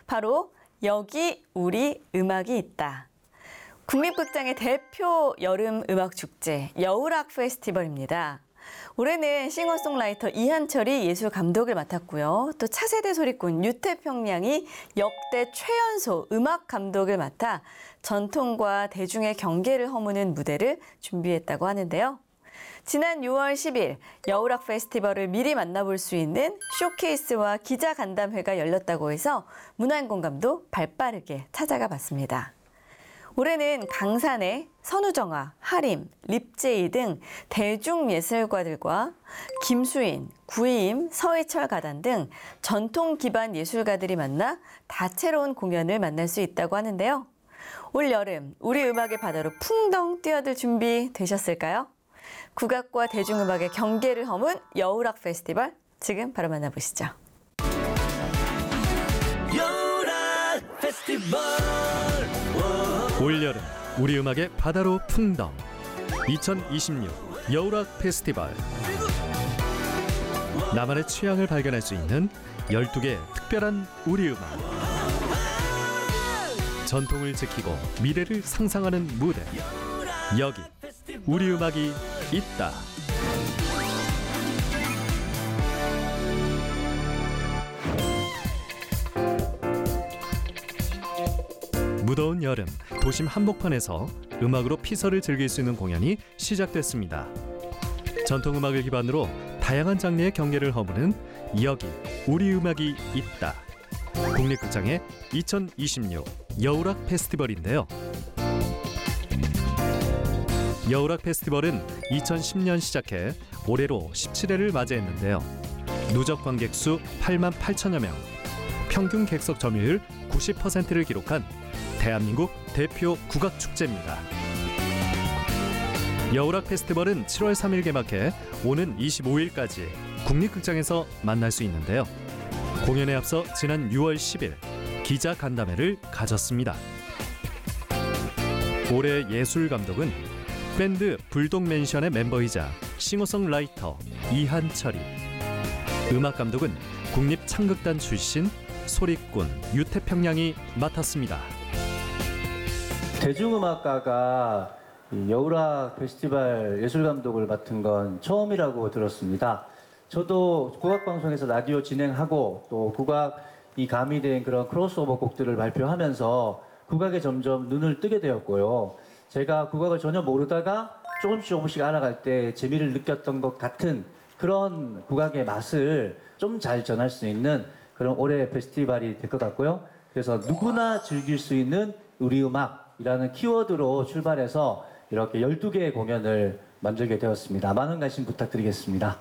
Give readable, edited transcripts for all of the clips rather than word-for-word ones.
바로 여기 우리 음악이 있다. 국립극장의 대표 여름 음악 축제 여우락 페스티벌입니다. 올해는 싱어송라이터 이한철이 예술 감독을 맡았고요. 또 차세대 소리꾼 유태평양이 역대 최연소 음악 감독을 맡아 전통과 대중의 경계를 허무는 무대를 준비했다고 하는데요. 지난 6월 10일 여우락 페스티벌을 미리 만나볼 수 있는 쇼케이스와 기자간담회가 열렸다고 해서 문화인공감도 발빠르게 찾아가 봤습니다. 올해는 강산의 선우정아, 하림, 립제이 등 대중예술가들과 김수인, 구이임, 서희철 가단 등 전통 기반 예술가들이 만나 다채로운 공연을 만날 수 있다고 하는데요. 올 여름 우리 음악의 바다로 풍덩 뛰어들 준비 되셨을까요? 국악과 대중음악의 경계를 허문 여우락 페스티벌 지금 바로 만나보시죠. 여우락 페스티벌 올여름 우리 음악의 바다로 풍덩 2026 여우락 페스티벌. 나만의 취향을 발견할 수 있는 12개의 특별한 우리 음악. 전통을 지키고 미래를 상상하는 무대. 여기 우리 음악이 있다. 무더운 여름 도심 한복판에서 음악으로 피서를 즐길 수 있는 공연이 시작됐습니다. 전통음악을 기반으로 다양한 장르의 경계를 허무는 여기 우리 음악이 있다. 국립극장의 2026 여우락 페스티벌인데요. 여우락 페스티벌은 2010년 시작해 올해로 17회를 맞이했는데요. 누적 관객 수 8만 8천여 명, 평균 객석 점유율 90%를 기록한 대한민국 대표 국악축제입니다. 여우락 페스티벌은 7월 3일 개막해 오는 25일까지 국립극장에서 만날 수 있는데요. 공연에 앞서 지난 6월 10일 기자간담회를 가졌습니다. 올해 예술감독은 밴드 불독맨션의 멤버이자 싱어송라이터 이한철이, 음악감독은 국립창극단 출신 소리꾼 유태평양이 맡았습니다. 대중음악가가 여우락 페스티벌 예술감독을 맡은 건 처음이라고 들었습니다. 저도 국악방송에서 라디오 진행하고 또 국악이 가미된 그런 크로스오버 곡들을 발표하면서 국악에 점점 눈을 뜨게 되었고요. 제가 국악을 전혀 모르다가 조금씩 알아갈 때 재미를 느꼈던 것 같은 그런 국악의 맛을 좀 잘 전할 수 있는 그런 올해 페스티벌이 될 것 같고요. 그래서 누구나 즐길 수 있는 우리 음악이라는 키워드로 출발해서 이렇게 12개의 공연을 만들게 되었습니다. 많은 관심 부탁드리겠습니다.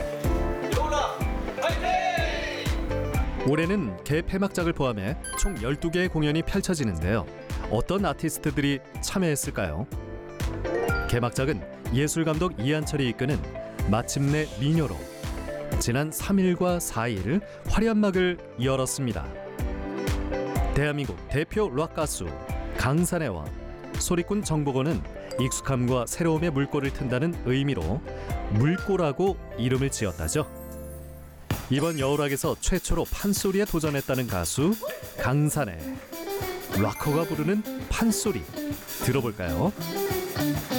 올해는 개폐막작을 포함해 총 12개의 공연이 펼쳐지는데요. 어떤 아티스트들이 참여했을까요? 개막작은 예술감독 이한철이 이끄는 마침내 미녀로 지난 3일과 4일 화려한 막을 열었습니다. 대한민국 대표 락 가수 강산해와 소리꾼 정보건은 익숙함과 새로움의 물꼬를 튼다는 의미로 물꼬라고 이름을 지었다죠. 이번 여우락에서 최초로 판소리에 도전했다는 가수 강산해. 락커가 부르는 판소리 들어볼까요?